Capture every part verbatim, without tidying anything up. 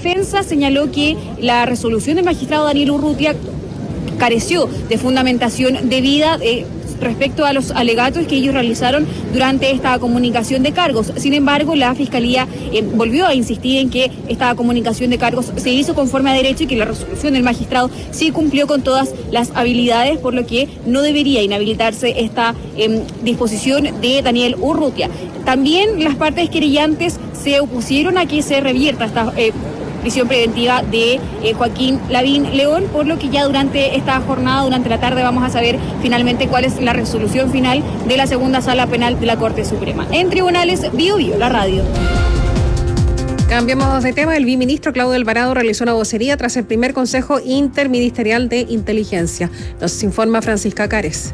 defensa señaló que la resolución del magistrado Daniel Urrutia careció de fundamentación debida eh, respecto a los alegatos que ellos realizaron durante esta comunicación de cargos. Sin embargo, la Fiscalía eh, volvió a insistir en que esta comunicación de cargos se hizo conforme a derecho y que la resolución del magistrado sí cumplió con todas las habilidades, por lo que no debería inhabilitarse esta eh, disposición de Daniel Urrutia. También las partes querellantes se opusieron a que se revierta esta eh, prisión preventiva de eh, Joaquín Lavín León, por lo que ya durante esta jornada, durante la tarde, vamos a saber finalmente cuál es la resolución final de la segunda sala penal de la Corte Suprema. En tribunales, Bio Bio, la radio. Cambiamos de tema. El viceministro Claudio Alvarado realizó una vocería tras el primer Consejo Interministerial de Inteligencia. Nos informa Francisca Cares.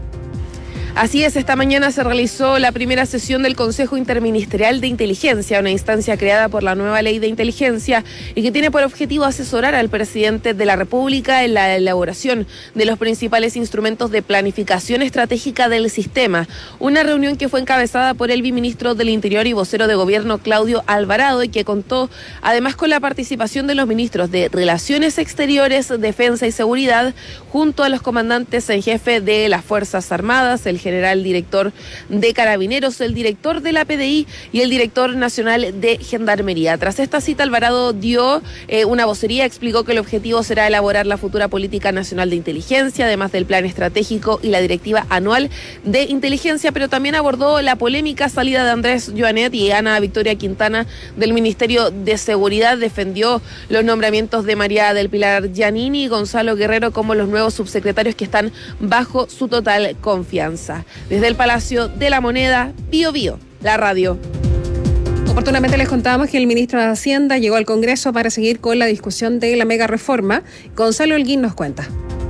Así es, esta mañana se realizó la primera sesión del Consejo Interministerial de Inteligencia, una instancia creada por la nueva Ley de Inteligencia y que tiene por objetivo asesorar al presidente de la República en la elaboración de los principales instrumentos de planificación estratégica del sistema. Una reunión que fue encabezada por el viceministro del Interior y vocero de Gobierno Claudio Alvarado y que contó además con la participación de los ministros de Relaciones Exteriores, Defensa y Seguridad, junto a los comandantes en jefe de las Fuerzas Armadas, el general director de Carabineros, el director de la P D I y el director nacional de Gendarmería. Tras esta cita, Alvarado dio eh, una vocería, explicó que el objetivo será elaborar la futura política nacional de inteligencia, además del plan estratégico y la directiva anual de inteligencia, pero también abordó la polémica salida de Andrés Joanet y Ana Victoria Quintana del Ministerio de Seguridad. Defendió los nombramientos de María del Pilar Giannini y Gonzalo Guerrero como los nuevos subsecretarios que están bajo su total confianza. Desde el Palacio de la Moneda, Bio Bio, la radio. Oportunamente les contamos que el ministro de Hacienda llegó al Congreso para seguir con la discusión de la mega reforma. Gonzalo Holguín nos cuenta.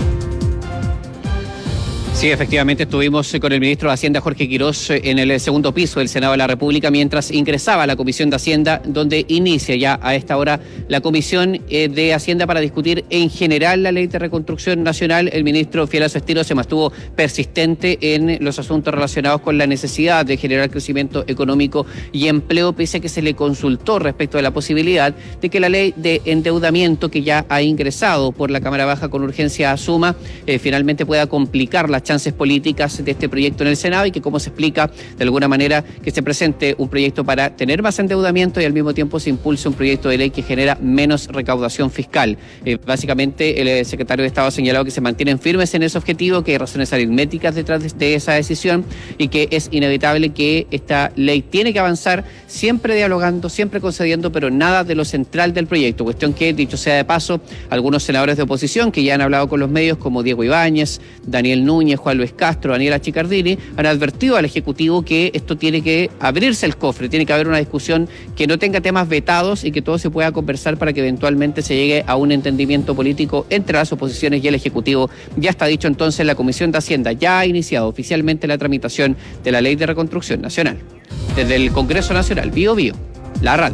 Sí, efectivamente estuvimos con el ministro de Hacienda, Jorge Quirós, en el segundo piso del Senado de la República mientras ingresaba a la Comisión de Hacienda, donde inicia ya a esta hora la Comisión de Hacienda para discutir en general la Ley de Reconstrucción Nacional. El ministro, fiel a su estilo, se mantuvo persistente en los asuntos relacionados con la necesidad de generar crecimiento económico y empleo, pese a que se le consultó respecto de la posibilidad de que la ley de endeudamiento que ya ha ingresado por la Cámara Baja con urgencia a suma, eh, finalmente pueda complicar las chances políticas de este proyecto en el Senado y que, como se explica, de alguna manera que se presente un proyecto para tener más endeudamiento y al mismo tiempo se impulse un proyecto de ley que genera menos recaudación fiscal. Eh, básicamente, el secretario de Estado ha señalado que se mantienen firmes en ese objetivo, que hay razones aritméticas detrás de, de esa decisión y que es inevitable que esta ley tiene que avanzar, siempre dialogando, siempre concediendo, pero nada de lo central del proyecto. Cuestión que, dicho sea de paso, algunos senadores de oposición que ya han hablado con los medios, como Diego Ibáñez, Daniel Núñez, Juan Luis Castro, Daniela Chicardini, han advertido al Ejecutivo que esto tiene que abrirse el cofre, tiene que haber una discusión que no tenga temas vetados y que todo se pueda conversar para que eventualmente se llegue a un entendimiento político entre las oposiciones y el Ejecutivo. Ya está dicho entonces, la Comisión de Hacienda ya ha iniciado oficialmente la tramitación de la Ley de Reconstrucción Nacional. Desde el Congreso Nacional, Bio Bio, la radio.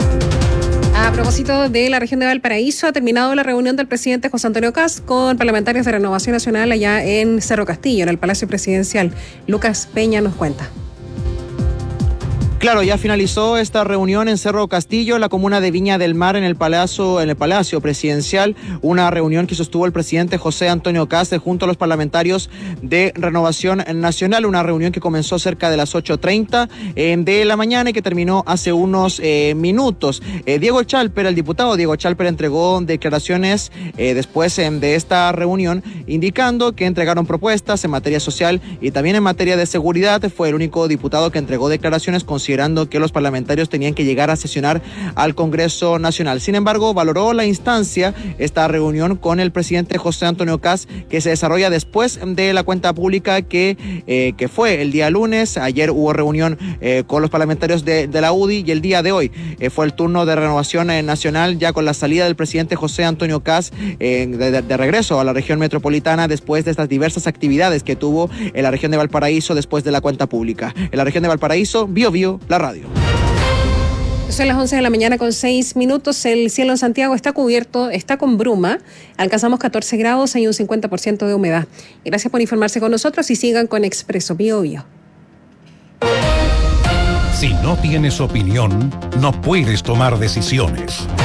A propósito de la región de Valparaíso, ha terminado la reunión del presidente José Antonio Kast con parlamentarios de Renovación Nacional allá en Cerro Castillo, en el Palacio Presidencial. Lucas Peña nos cuenta. Claro, ya finalizó esta reunión en Cerro Castillo, la comuna de Viña del Mar, en el Palacio, en el Palacio Presidencial. Una reunión que sostuvo el presidente José Antonio Kast junto a los parlamentarios de Renovación Nacional. Una reunión que comenzó cerca de las ocho treinta eh, de la mañana y que terminó hace unos eh, minutos. Eh, Diego Chalper, el diputado Diego Chalper, entregó declaraciones eh, después eh, de esta reunión, indicando que entregaron propuestas en materia social y también en materia de seguridad. Fue el único diputado que entregó declaraciones, considerando que los parlamentarios tenían que llegar a sesionar al Congreso Nacional. Sin embargo, valoró la instancia, esta reunión con el presidente José Antonio Kast, que se desarrolla después de la cuenta pública que, eh, que fue el día lunes. Ayer hubo reunión eh, con los parlamentarios de, de la U D I y el día de hoy eh, fue el turno de Renovación eh, Nacional, ya con la salida del presidente José Antonio Kast eh, de, de regreso a la región metropolitana después de estas diversas actividades que tuvo en la región de Valparaíso después de la cuenta pública. En la región de Valparaíso, Bio Bio, la radio. Son las once de la mañana con seis minutos. El cielo en Santiago está cubierto, está con bruma. Alcanzamos catorce grados, hay un cincuenta por ciento de humedad. Gracias por informarse con nosotros y sigan con Expreso Bio Bio. Si no tienes opinión, no puedes tomar decisiones.